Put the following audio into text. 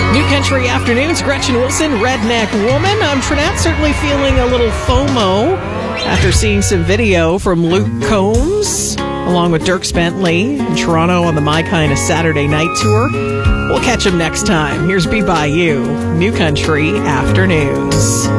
New Country Afternoons, Gretchen Wilson, Redneck Woman. I'm Trinette, certainly feeling a little FOMO after seeing some video from Luke Combs along with Dierks Bentley in Toronto on the My Kind of Saturday Night Tour. We'll catch him next time. Here's Be By You, New Country Afternoons.